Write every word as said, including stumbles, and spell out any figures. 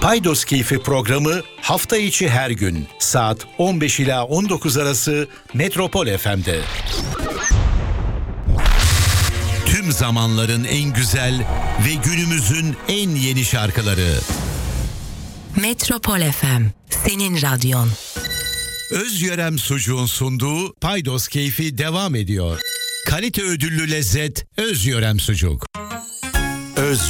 Paydos Keyfi programı hafta içi her gün saat on beş ila on dokuz arası Metropol F M'de. Tüm zamanların en güzel ve günümüzün en yeni şarkıları. Metropol F M, senin radyon. Özyörem Sucuğun sunduğu Paydos Keyfi devam ediyor. Kalite ödüllü lezzet Özyörem Sucuk.